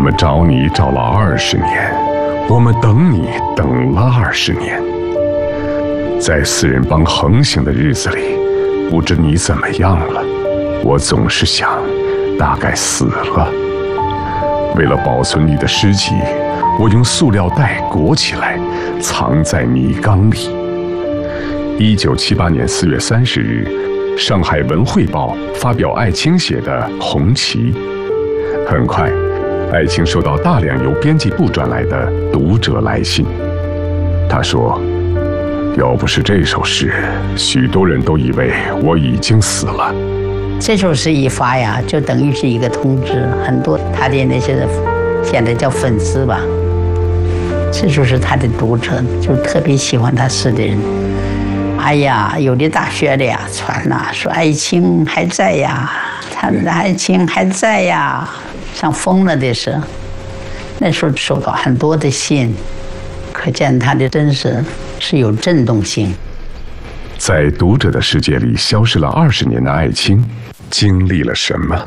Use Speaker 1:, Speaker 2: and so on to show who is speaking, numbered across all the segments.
Speaker 1: 们找你找了20年，我们等你等了20年。在四人帮横行的日子里，不知你怎么样了，我总是想，大概死了。为了保存你的尸体，我用塑料袋裹起来，藏在泥缸里。1978年4月30日，上海文汇报发表艾青写的《红旗》。很快，艾青收到大量由编辑部转来的读者来信。他说，要不是这首诗，许多人都以为我已经死了。
Speaker 2: 这首诗一发呀，就等于是一个通知，很多他的那些现在叫粉丝吧，这就是他的读者，就特别喜欢他诗的人。哎呀，有的大学的呀传呐，说艾青还在呀，他的艾青还在呀，像疯了的是。那时候收到很多的信，可见他的真实是有震动性。
Speaker 1: 在读者的世界里消失了20年的艾青，经历了什么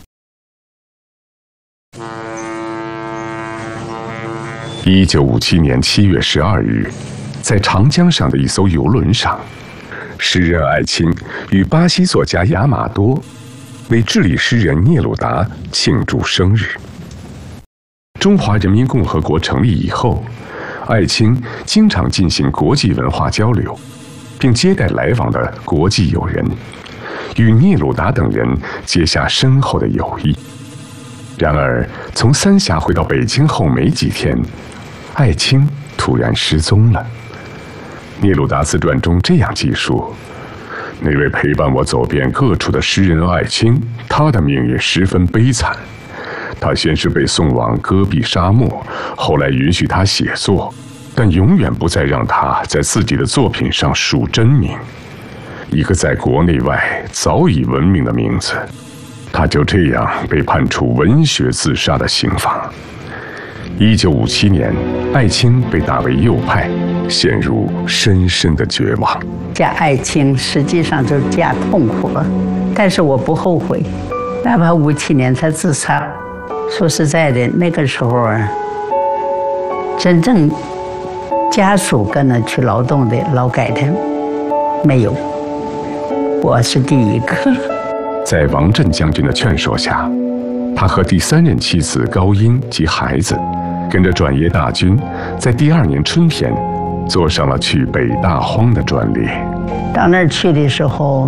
Speaker 1: ？1957年7月12日，在长江上的一艘游轮上，诗人艾青与巴西作家亚马多为智利诗人聂鲁达庆祝生日。中华人民共和国成立以后，艾青经常进行国际文化交流，并接待来往的国际友人，与聂鲁达等人结下深厚的友谊。然而，从三峡回到北京后没几天，艾青突然失踪了。聂鲁达自传中这样记述：那位陪伴我走遍各处的诗人艾青，他的命运十分悲惨。他先是被送往戈壁沙漠，后来允许他写作，但永远不再让他在自己的作品上署真名，一个在国内外早已闻名的名字。他就这样被判处文学自杀的刑罚。1957年，艾青被打为右派，陷入深深的绝望。
Speaker 2: 嫁艾青实际上就嫁痛苦了，但是我不后悔，哪怕57年才自杀。说实在的，那个时候啊，真正家属跟着去劳动的劳改的没有，我是第一个。
Speaker 1: 在王震将军的劝说下，他和第3任妻子高英及孩子，跟着转业大军，在第2年春天，坐上了去北大荒的专列。
Speaker 2: 到那儿去的时候，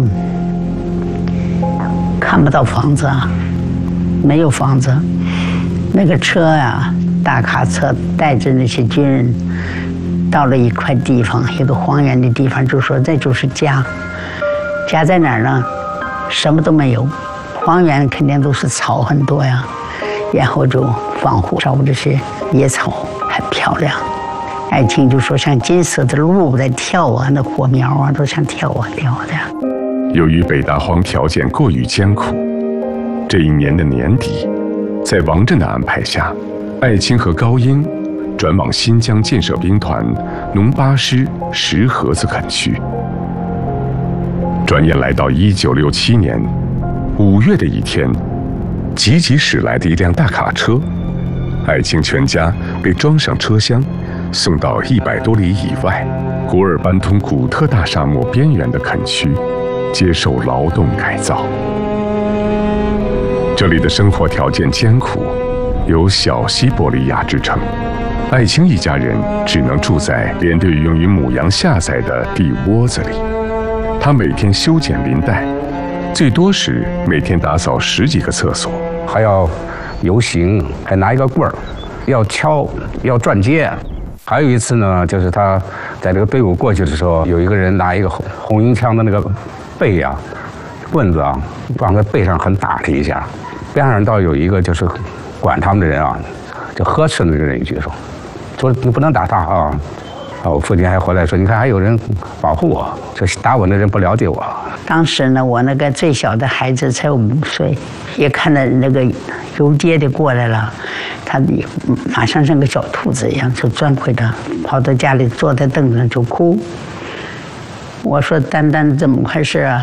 Speaker 2: 看不到房子啊，没有房子。那个车啊，大卡车带着那些军人，到了一块地方，一个荒原的地方，就说这就是家。家在哪儿呢？什么都没有，荒原肯定都是草很多呀，然后就放火烧这些野草，很漂亮。艾青就说像金色的鹿在跳啊，那火苗啊都像跳啊跳的。
Speaker 1: 由于北大荒条件过于艰苦，这一年的年底，在王震的安排下，艾青和高英转往新疆建设兵团农巴师石河子垦区。转眼来到1967年5月的一天，急急驶来的一辆大卡车，艾青全家被装上车厢，送到100多里以外古尔班通古特大沙漠边缘的垦区，接受劳动改造。这里的生活条件艰苦，有小西伯利亚之称。艾青一家人只能住在连队用于母羊下崽的地窝子里。他每天修剪林带，最多时每天打扫10几个厕所，
Speaker 3: 还要游行，还拿一个棍儿，要敲，要转街。还有一次呢，就是他在这个队伍过去的时候，有一个人拿一个红缨枪的那个背啊，棍子啊，往他背上狠打了一下。边上倒有一个就是管他们的人啊，就呵斥那个人一句说你不能打他啊。我父亲还回来说，你看还有人保护我，这打我的人不了解我。
Speaker 2: 当时呢，我那个最小的孩子才5岁，也看到那个游街的过来了，他马上像个小兔子一样就钻回来，跑到家里坐在凳子上就哭。我说丹丹怎么回事啊？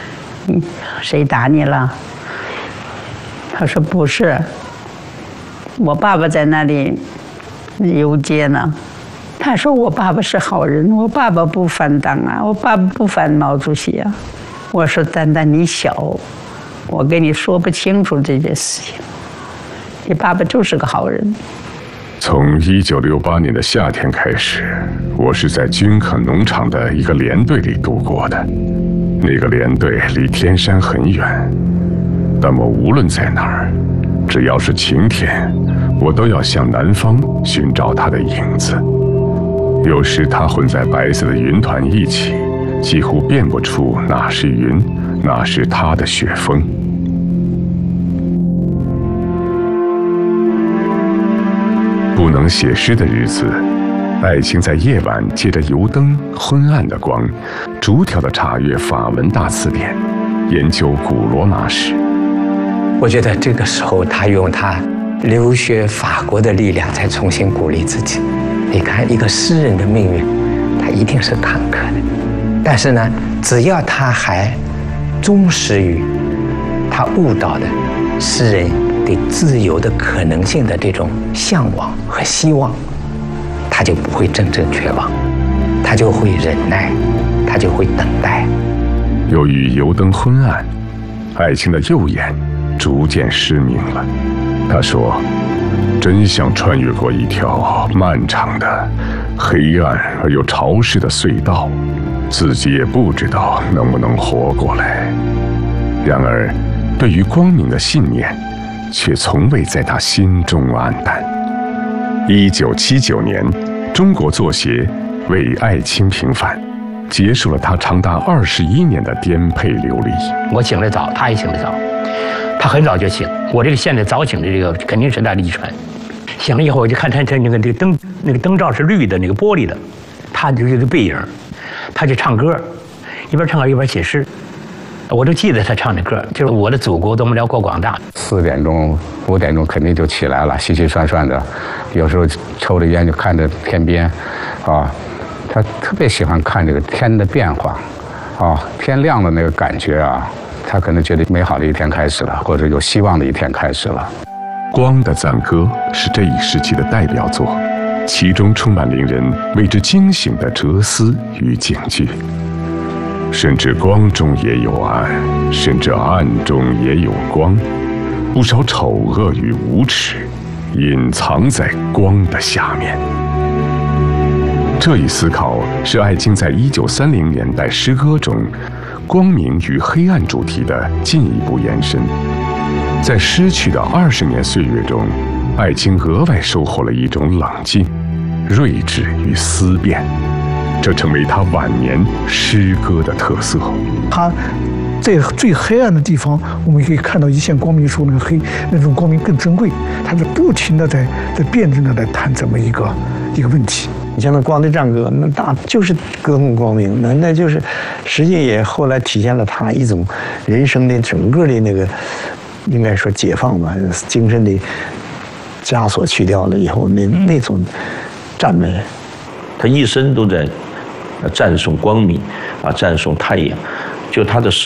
Speaker 2: 谁打你了？他说不是， 我爸爸在那里游街呢。他说我爸爸是好人，我爸爸不反党啊，我爸爸不反毛主席啊。我说丹丹你小，我跟你说不清楚这件事情。你爸爸就是个好人。
Speaker 1: 从1968年的夏天开始，我是在军垦农场的一个连队里度过的。那个连队离天山很远，但我无论在哪儿，只要是晴天，我都要向南方寻找他的影子。有时他混在白色的云团一起，几乎辨不出哪是云，哪是他的雪峰。不能写诗的日子，爱卿在夜晚借着油灯昏暗的光，逐条地查阅法文大词典，研究古罗马史。
Speaker 4: 我觉得这个时候，他用他留学法国的力量，才重新鼓励自己。你看，一个诗人的命运，他一定是坎坷的，但是呢，只要他还忠实于他悟到的诗人对自由的可能性的这种向往和希望，他就不会真正绝望，他就会忍耐，他就会等待。
Speaker 1: 由于油灯昏暗，爱卿的右眼逐渐失明了。他说：“真想穿越过一条漫长的、黑暗而又潮湿的隧道，自己也不知道能不能活过来。”然而，对于光明的信念，却从未在他心中黯淡。1979年，中国作协为爱卿平反，结束了他长达21年的颠沛流离。
Speaker 5: 我醒得早，他也醒得早，他很早就醒。我这个现在早醒的这个肯定是他的遗传。醒了以后，我就看他那个灯罩是绿的，那个玻璃的，他就是背影，他就唱歌，一边唱歌一边写诗。我都记得他唱的歌，就是我的祖国多么辽阔广大。
Speaker 3: 4点钟、5点钟肯定就起来了，洗洗涮涮的，有时候抽着烟就看着天边，啊，他特别喜欢看这个天的变化，啊，天亮的那个感觉啊，他可能觉得美好的一天开始了，或者有希望的一天开始了。
Speaker 1: 《光的赞歌》是这一时期的代表作，其中充满令人为之惊醒的哲思与警句。甚至光中也有暗，甚至暗中也有光，不少丑恶与无耻隐藏在光的下面。这一思考是爱卿在1930年代诗歌中光明与黑暗主题的进一步延伸。在失去的20年岁月中，爱卿额外收获了一种冷静、睿智与思辨，这成为他晚年诗歌的特色。
Speaker 6: 他在最黑暗的地方，我们可以看到一线光明时候那种光明更珍贵。他是不停的在辩证的来谈这么一个问题。
Speaker 7: 你像那《光的赞歌》，那就是歌颂光明，那就是实际也后来体现了他一种人生的整个的那个，应该说解放吧，精神的枷锁去掉了以后，那种赞美。
Speaker 8: 他一生都在赞颂光明啊，赞颂太阳。就他的诗